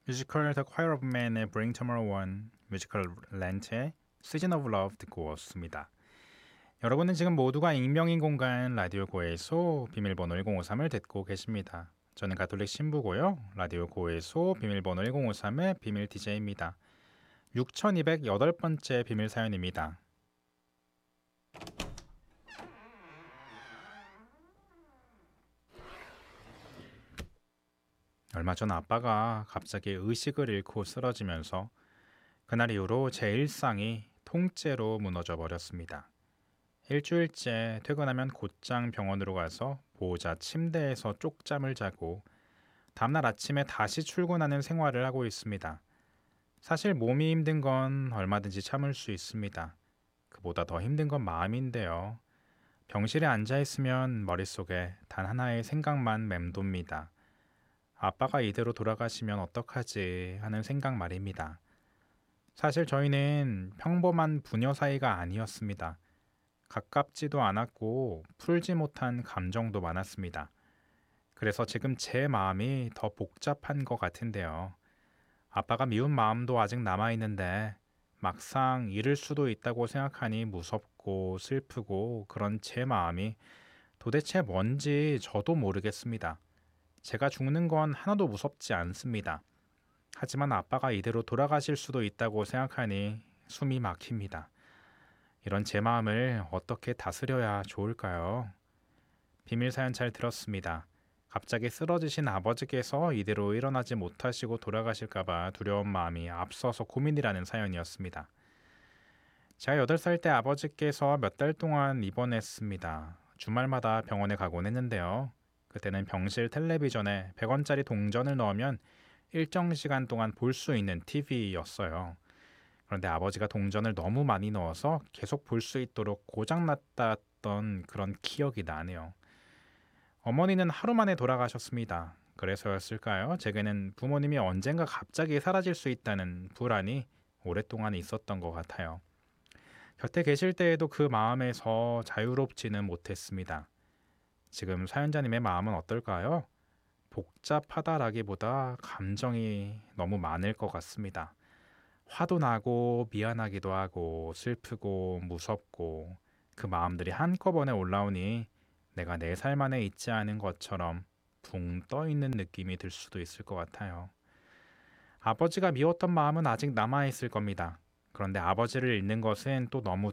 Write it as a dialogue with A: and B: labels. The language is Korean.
A: 뮤지컬 The Choir of Men의 Bring Tomorrow One, 뮤지컬 렌트의 Season of Love 듣고 왔습니다. 여러분은 지금 모두가 익명인 공간 라디오 고해소 비밀번호 1053을 듣고 계십니다. 저는 가톨릭 신부고요. 라디오 고해소 비밀번호 1053의 비밀 DJ입니다. 6208번째 비밀 사연입니다. 얼마 전 아빠가 갑자기 의식을 잃고 쓰러지면서 그날 이후로 제 일상이 통째로 무너져 버렸습니다. 일주일째 퇴근하면 곧장 병원으로 가서 보호자 침대에서 쪽잠을 자고 다음날 아침에 다시 출근하는 생활을 하고 있습니다. 사실 몸이 힘든 건 얼마든지 참을 수 있습니다. 그보다 더 힘든 건 마음인데요. 병실에 앉아 있으면 머릿속에 단 하나의 생각만 맴돕니다. 아빠가 이대로 돌아가시면 어떡하지 하는 생각 말입니다. 사실 저희는 평범한 부녀 사이가 아니었습니다. 가깝지도 않았고 풀지 못한 감정도 많았습니다. 그래서 지금 제 마음이 더 복잡한 것 같은데요. 아빠가 미운 마음도 아직 남아있는데 막상 잃을 수도 있다고 생각하니 무섭고 슬프고 그런 제 마음이 도대체 뭔지 저도 모르겠습니다. 제가 죽는 건 하나도 무섭지 않습니다. 하지만 아빠가 이대로 돌아가실 수도 있다고 생각하니 숨이 막힙니다. 이런 제 마음을 어떻게 다스려야 좋을까요? 비밀 사연 잘 들었습니다. 갑자기 쓰러지신 아버지께서 이대로 일어나지 못하시고 돌아가실까봐 두려운 마음이 앞서서 고민이라는 사연이었습니다. 제가 8살 때 아버지께서 몇 달 동안 입원했습니다. 주말마다 병원에 가곤 했는데요. 그때는 병실 텔레비전에 100원짜리 동전을 넣으면 일정 시간 동안 볼 수 있는 TV였어요. 그런데 아버지가 동전을 너무 많이 넣어서 계속 볼 수 있도록 고장났다던 그런 기억이 나네요. 어머니는 하루 만에 돌아가셨습니다. 그래서였을까요? 제게는 부모님이 언젠가 갑자기 사라질 수 있다는 불안이 오랫동안 있었던 것 같아요. 곁에 계실 때에도 그 마음에서 자유롭지는 못했습니다. 지금 사연자님의 마음은 어떨까요? 복잡하다라기보다 감정이 너무 많을 것 같습니다. 화도 나고 미안하기도 하고 슬프고 무섭고 그 마음들이 한꺼번에 올라오니 내가 4살 만에 있지 않은 것처럼 붕 떠 있는 느낌이 들 수도 있을 것 같아요. 아버지가 미웠던 마음은 아직 남아있을 겁니다. 그런데 아버지를 잃는 것은 또 너무